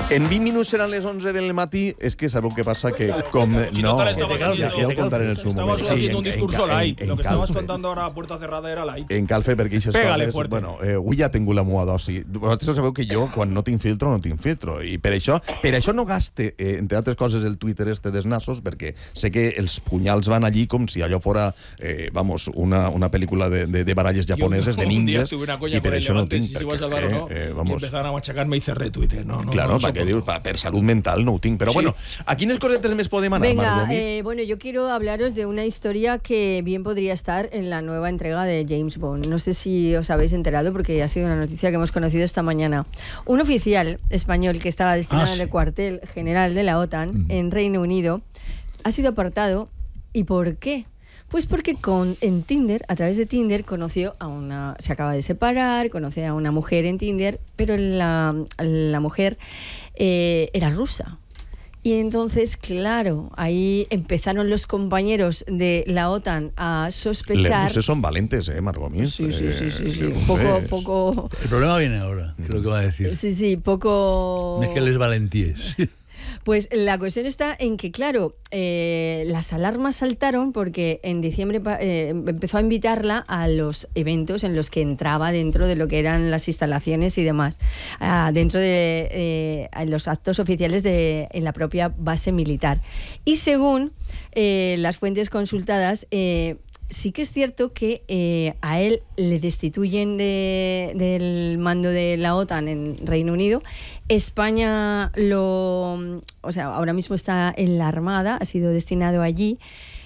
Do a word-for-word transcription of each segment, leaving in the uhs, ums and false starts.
En vint minuts seran les onze del matí. És que sabeu què passa, que com... No, ja, ja ho contaré en el seu moment. Estabas haciendo un discurso light. Lo que estabas contando ahora a puerta cerrada era light. En Calfe, perquè aquestes Pégale coses... fuerte. Bueno, eh, avui ja tinc la meva dosi. Vosaltres sabeu que jo, quan no tinc filtro, no tinc filtro. I per això per això no gaste, eh, entre altres coses, el Twitter este dels nassos, perquè sé que els punyals van allí com si allò fora, eh, vamos, una, una pel·lícula de, de, de baralles japoneses, de ninjas, i per això no tinc, perquè, no, eh, y vamos... empezaron a machacarme y cerré Twitter. No, no, Claro, no, para no que dius, pa, per salut mental no ho tinc. Però Sí. bueno, ¿a quines cosetes més podem anar, Venga, Margot? eh, bueno, yo quiero hablaros de una historia que bien podría estar en la nueva entrega de James Bond. No sé si os habéis enterado, porque ha sido una noticia que hemos conocido esta mañana. Un oficial español que estaba destinado Ah, sí. en el cuartel general de la OTAN Mm. en Reino Unido ha sido apartado. ¿Y por qué? Pues porque con, en Tinder, a través de Tinder, conoció a una... Se acaba de separar, conoció a una mujer en Tinder, pero la, la mujer eh, era rusa. Y entonces, claro, ahí empezaron los compañeros de la OTAN a Les sospechar... russes son valentes, eh, Margot Mis? Sí, sí, sí, sí, sí. Eh, Poco, russes. poco... El problema viene ahora, creo que va a decir. Sí, sí, poco... No es que les valentíes. Pues la cuestión está en que, claro, eh, las alarmas saltaron porque en diciembre pa- eh, empezó a invitarla a los eventos en los que entraba dentro de lo que eran las instalaciones y demás, ah, dentro de eh, a los actos oficiales de, en la propia base militar. Y según eh, las fuentes consultadas, eh, sí que es cierto que eh, a él le destituyen de- del mando de la OTAN en Reino Unido. España lo, o sea, ahora mismo está en la Armada, ha sido destinado allí.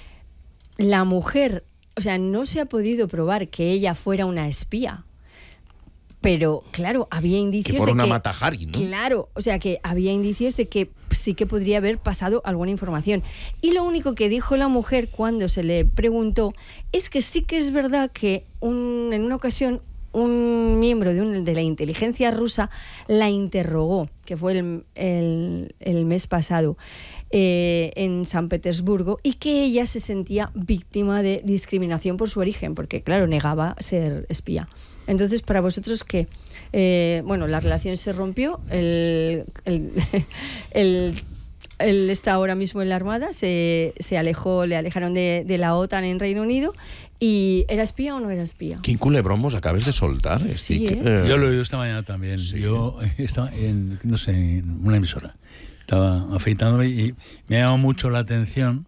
La mujer, o sea, no se ha podido probar que ella fuera una espía. Pero, claro, había indicios Que fuera de una que... Mata-Hari, ¿no? Claro, o sea, que había indicios de que sí que podría haber pasado alguna información. Y lo único que dijo la mujer cuando se le preguntó es que sí que es verdad que un, en una ocasión un miembro de, un, de la inteligencia rusa la interrogó, que fue el, el, el mes pasado, eh, en San Petersburgo, y que ella se sentía víctima de discriminación por su origen, porque, claro, negaba ser espía. Entonces, para vosotros, ¿qué? Eh, bueno, la relación se rompió, el, el, el, él está ahora mismo en la Armada, se, se alejó, le alejaron de, de la OTAN en Reino Unido. ¿Y era espía o no era espía? Quin culebrón vos acabes de soltar. Sí, Estic, eh. eh, Yo lo he oído esta mañana también. Sí. Yo estaba en, no sé, en una emisora. Estaba afeitándome y me ha llamado mucho la atención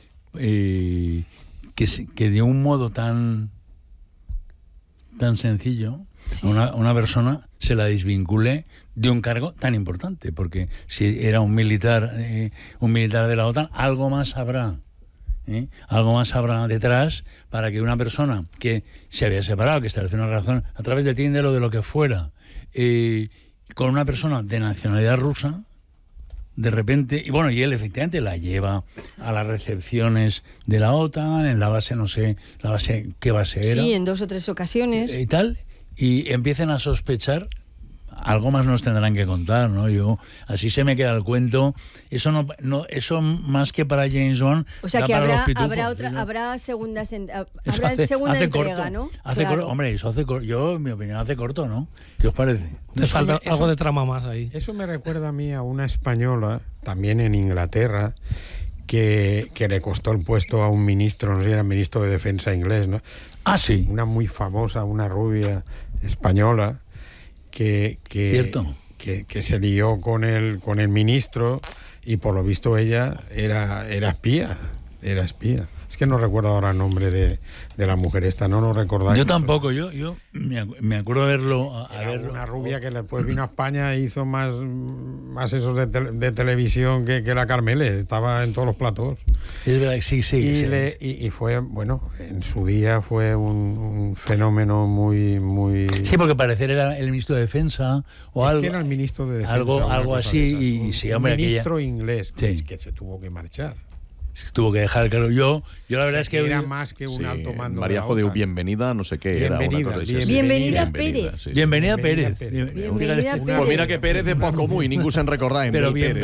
eh, que, se- que de un modo tan, tan sencillo Sí, a una, a una persona se la desvincule de un cargo tan importante, porque si era un militar, eh, un militar de la OTAN, algo más habrá. ¿eh? Algo más habrá detrás para que una persona que se había separado, que estableció una razón a través de Tinder o de lo que fuera, eh, con una persona de nacionalidad rusa, de repente, y bueno, y él efectivamente la lleva a las recepciones de la OTAN, en la base, no sé, la base, qué base era, Sí, en dos o tres ocasiones. y tal, y empiecen a sospechar. Algo más nos tendrán que contar, ¿no? Yo, así se me queda el cuento. Eso no, no eso más que para James Bond. O sea da que para habrá, los pitufos, habrá otra, ¿sí, no? habrá segundas, en- Eso habrá hace- segunda hace entrega, corto. ¿no? Hace Claro. corto. Hombre, eso hace corto. Yo, en mi opinión, hace corto, ¿no? ¿Qué os parece? Le Eso falta me- eso- algo de trama más ahí. Eso me recuerda a mí a una española, también en Inglaterra, que, que le costó el puesto a un ministro, no sé si era ministro de Defensa inglés, ¿no? Ah, sí. Una muy famosa, una rubia española, que, que, Cierto. que, que se lió con el, con el ministro y por lo visto ella era, era espía, era espía. Es que no recuerdo ahora el nombre de, de la mujer esta, no lo recordáis. Yo tampoco, yo, yo me, acu- me acuerdo de verlo. A, a Era verlo. una rubia que después vino a España e hizo más, más esos de, tel- de televisión que, que la Carmele, estaba en todos los platós. Es verdad, sí, sí. y, sí, le- y, y fue, bueno, en su día fue un, un fenómeno muy... muy Sí, porque parecer era el ministro de Defensa o es algo. que era el ministro de Defensa. Algo, una algo cosa así, de esas. y, Un- sí, un hombre, ministro aquella- inglés que, Sí. que se tuvo que marchar. tuvo que dejar claro. Yo, yo la verdad es que. Era más que un sí, alto mando. María de la Jodeu, OTAN. bienvenida, no sé qué era, una Bienvenida, cosa així. bien- Bienvenida, Bienvenida, Pérez. sí, sí. Bienvenida, Bienvenida Pérez. Pérez. Bienvenida, Fíjate, Pérez. Pues mira que Pérez de poc comú i ningú se'n recordava Però del bien- Pérez.